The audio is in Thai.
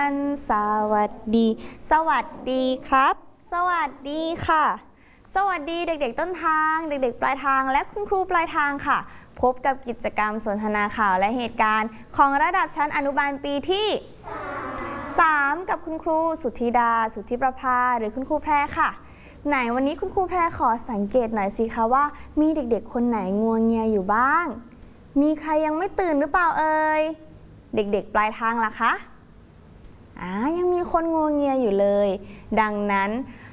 สวัสดีสวัสดีครับสวัสดีค่ะสวัสดีเด็กๆต้นทางเด็กๆปลายทางและคุณครูปลายทางค่ะพบกับกิจกรรมสนทนาข่าวและเหตุการณ์ของระดับชั้นอนุบาลปีที่3กับคุณครูสุทธิดาสุทธิประภาหรือคุณครูแพรค่ะไหนวันนี้คุณครูแพรขอสังเกตหน่อยสิคะว่ามีเด็กๆคนไหนงัวเงียอยู่บ้างมีใครยังไม่ตื่นหรือเปล่าเอ่ยเด็กๆปลายทางล่ะคะยังมีคนงัวเงียอยู่เลยดังนั้น